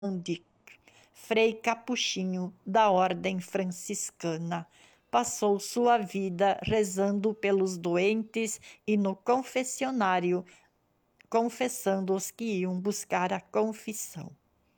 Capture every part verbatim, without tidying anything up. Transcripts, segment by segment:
Mandic, frei capuchinho da ordem franciscana. Passou sua vida rezando pelos doentes e no confessionário, confessando os que iam buscar a confissão.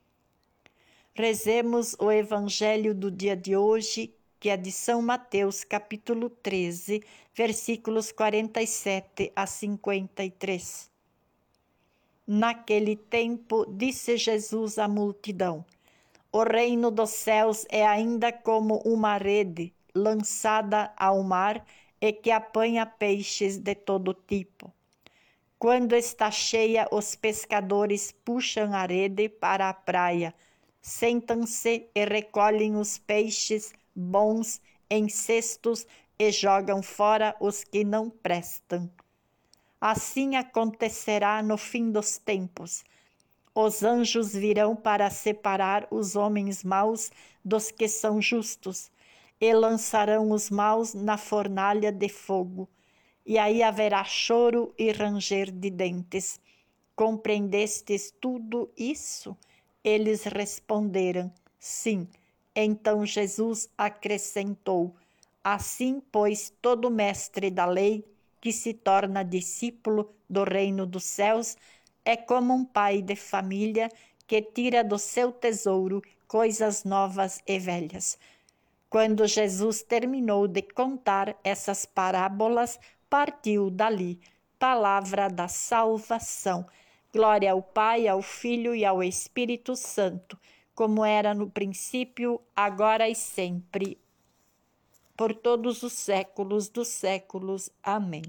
Rezemos o evangelho do dia de hoje, que é de São Mateus, capítulo treze, versículos quarenta e sete a cinquenta e três. Naquele tempo, disse Jesus à multidão: o reino dos céus é ainda como uma rede lançada ao mar e que apanha peixes de todo tipo. Quando está cheia, os pescadores puxam a rede para a praia, sentam-se e recolhem os peixes bons em cestos e jogam fora os que não prestam. Assim acontecerá no fim dos tempos. Os anjos virão para separar os homens maus dos que são justos, e lançarão os maus na fornalha de fogo. E aí haverá choro e ranger de dentes. Compreendestes tudo isso? Eles responderam: sim. Então Jesus acrescentou: assim, pois, todo mestre da lei que se torna discípulo do reino dos céus é como um pai de família que tira do seu tesouro coisas novas e velhas. Quando Jesus terminou de contar essas parábolas, partiu dali. Palavra da salvação. Glória ao Pai, ao Filho e ao Espírito Santo, como era no princípio, agora e sempre, por todos os séculos dos séculos. Amém.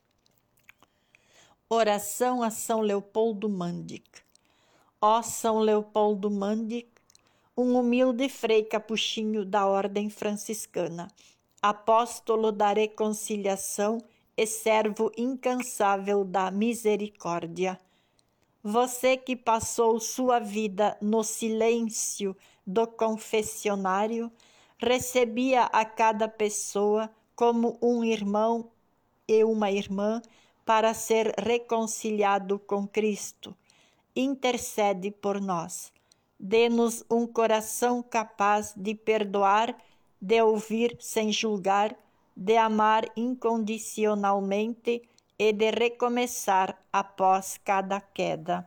Oração a São Leopoldo Mandic. Ó São Leopoldo Mandic, um humilde frei capuchinho da ordem franciscana, apóstolo da reconciliação e servo incansável da misericórdia. Você que passou sua vida no silêncio do confessionário, recebia a cada pessoa como um irmão e uma irmã para ser reconciliado com Cristo. Intercede por nós. Dê-nos um coração capaz de perdoar, de ouvir sem julgar, de amar incondicionalmente e de recomeçar após cada queda.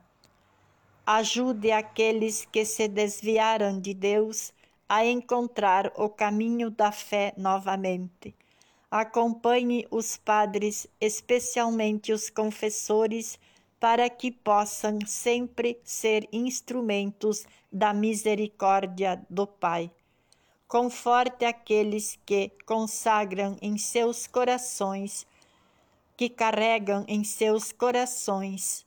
Ajude aqueles que se desviaram de Deus a encontrar o caminho da fé novamente. Acompanhe os padres, especialmente os confessores, para que possam sempre ser instrumentos da misericórdia do Pai. Conforte aqueles que consagram em seus corações, que carregam em seus corações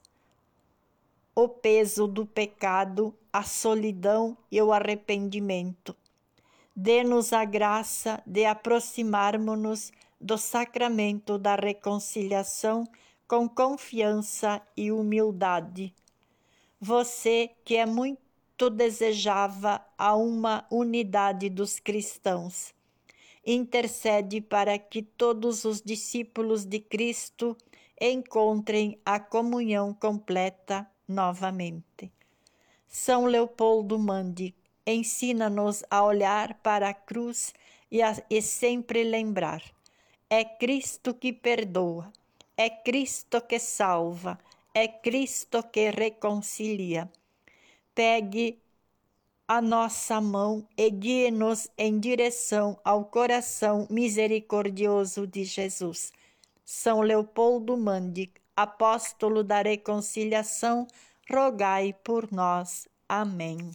o peso do pecado, a solidão e o arrependimento. Dê-nos a graça de aproximarmos-nos do sacramento da reconciliação com confiança e humildade. Você que é muito desejava a uma unidade dos cristãos, intercede para que todos os discípulos de Cristo encontrem a comunhão completa novamente. São Leopoldo Mandic, ensina-nos a olhar para a cruz e, a, e sempre lembrar: é Cristo que perdoa, é Cristo que salva, é Cristo que reconcilia. Pegue a nossa mão e guie-nos em direção ao coração misericordioso de Jesus. São Leopoldo Mandic, apóstolo da reconciliação, rogai por nós. Amém.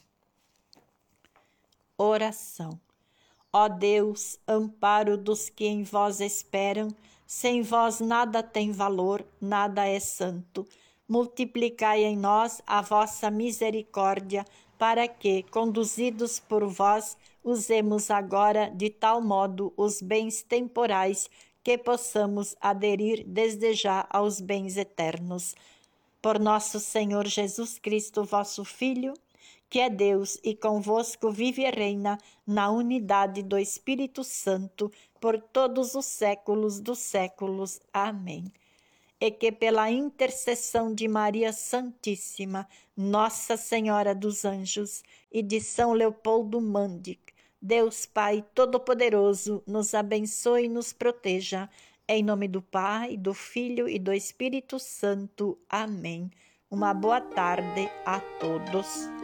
Oração. Ó Deus, amparo dos que em vós esperam, sem vós nada tem valor, nada é santo. Multiplicai em nós a vossa misericórdia, para que, conduzidos por vós, usemos agora de tal modo os bens temporais que possamos aderir desde já aos bens eternos. Por nosso Senhor Jesus Cristo, vosso Filho, que é Deus e convosco vive e reina na unidade do Espírito Santo, por todos os séculos dos séculos. Amém. e que pela intercessão de Maria Santíssima, Nossa Senhora dos Anjos e de São Leopoldo Mandic, Deus Pai Todo-Poderoso nos abençoe e nos proteja. Em nome do Pai, do Filho e do Espírito Santo. Amém. Uma boa tarde a todos.